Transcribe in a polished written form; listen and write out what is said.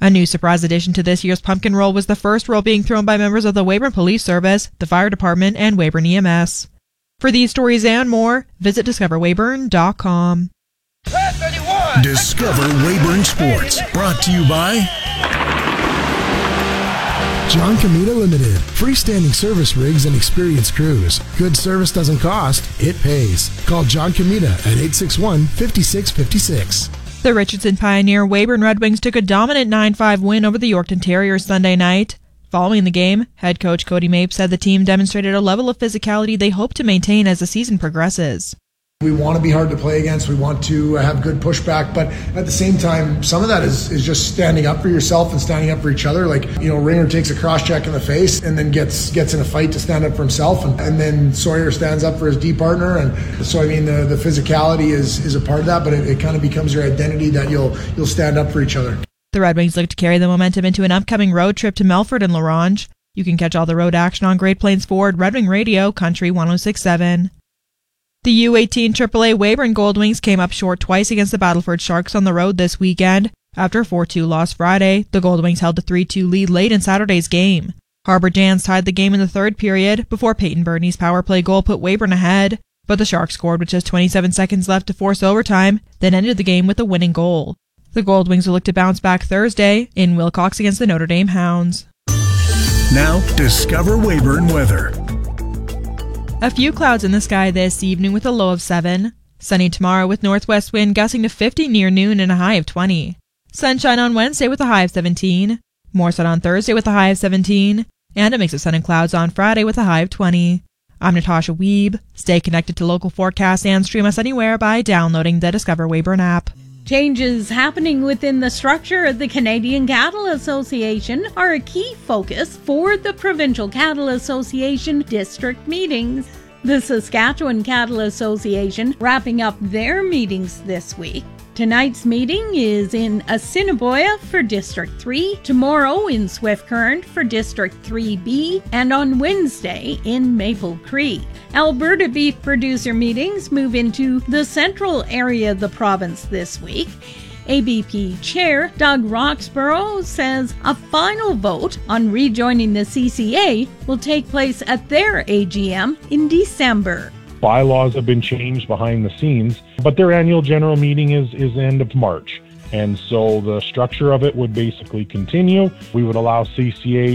A new surprise addition to this year's pumpkin roll was the first roll being thrown by members of the Weyburn Police Service, the Fire Department, and Weyburn EMS. For these stories and more, visit discoverweyburn.com. Discover Weyburn Sports, brought to you by John Comita Limited. Freestanding service rigs and experienced crews. Good service doesn't cost, it pays. Call John Comita at 861-5656. The Richardson Pioneer Weyburn Red Wings took a dominant 9-5 win over the Yorkton Terriers Sunday night. Following the game, head coach Cody Mapes said the team demonstrated a level of physicality they hope to maintain as the season progresses. We want to be hard to play against. We want to have good pushback, but at the same time, some of that is just standing up for yourself and standing up for each other. Like, Ringer takes a cross check in the face and then gets in a fight to stand up for himself, and then Sawyer stands up for his D partner. And so, the physicality is a part of that, but it kind of becomes your identity that you'll stand up for each other. The Red Wings look to carry the momentum into an upcoming road trip to Melfort and La Ronge. You can catch all the road action on Great Plains Ford, Red Wing Radio, Country 106.7. The U18 AAA Weyburn Gold Wings came up short twice against the Battleford Sharks on the road this weekend. After a 4-2 loss Friday, the Gold Wings held a 3-2 lead late in Saturday's game. Harbour Jans tied the game in the third period before Peyton Burney's power play goal put Weyburn ahead, but the Sharks scored with just 27 seconds left to force overtime, then ended the game with a winning goal. The Gold Wings will look to bounce back Thursday in Wilcox against the Notre Dame Hounds. Now, discover Weyburn weather. A few clouds in the sky this evening with a low of 7. Sunny tomorrow with northwest wind gusting to 50 near noon and a high of 20. Sunshine on Wednesday with a high of 17. More sun on Thursday with a high of 17. And a mix of sun and clouds on Friday with a high of 20. I'm Natasha Wiebe. Stay connected to local forecasts and stream us anywhere by downloading the Discover Weyburn app. Changes happening within the structure of the Canadian Cattle Association are a key focus for the Provincial Cattle Association district meetings. The Saskatchewan Cattle Association wrapping up their meetings this week. Tonight's meeting is in Assiniboia for District 3, tomorrow in Swift Current for District 3B, and on Wednesday in Maple Creek. Alberta beef producer meetings move into the central area of the province this week. ABP Chair Doug Roxborough says a final vote on rejoining the CCA will take place at their AGM in December. Bylaws have been changed behind the scenes, but their annual general meeting is end of March. And so the structure of it would basically continue. We would allow CCA